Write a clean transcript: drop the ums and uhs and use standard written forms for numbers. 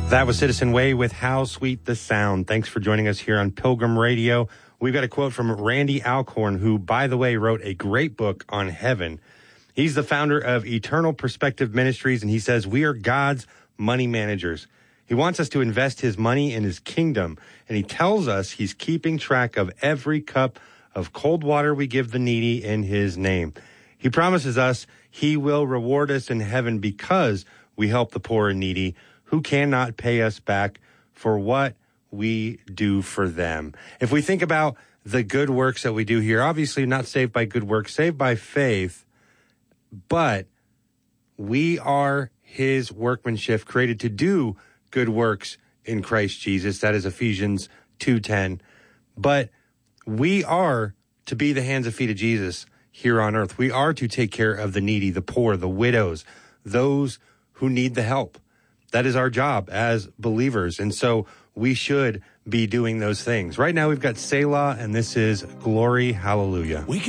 That was Citizen Way with How Sweet the Sound. Thanks for joining us here on Pilgrim Radio. We've got a quote from Randy Alcorn, who, by the way, wrote a great book on heaven. He's the founder of Eternal Perspective Ministries, and he says, we are God's money managers. He wants us to invest his money in his kingdom, and he tells us he's keeping track of every cup of cold water we give the needy in his name. He promises us he will reward us in heaven because we help the poor and needy who cannot pay us back for what we do for them. If we think about the good works that we do here, obviously not saved by good works, saved by faith, but we are his workmanship created to do good works in Christ Jesus. That is Ephesians 2:10. But we are to be the hands and feet of Jesus here on earth. We are to take care of the needy, the poor, the widows, those who need the help. That is our job as believers. And so we should be doing those things. Right now we've got Selah, and this is Glory Hallelujah.